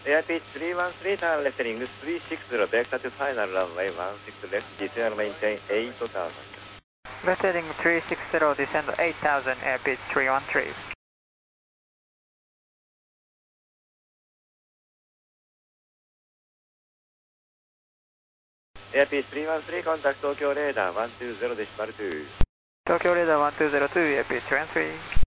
Air pitch 313, turn left heading 360, vector to final runway 16 left, descend maintain 8000. Left heading 360, descend 8000, air pitch 313. Air pitch 313, contact Tokyo radar 120.2. Tokyo radar 1202, air pitch 313.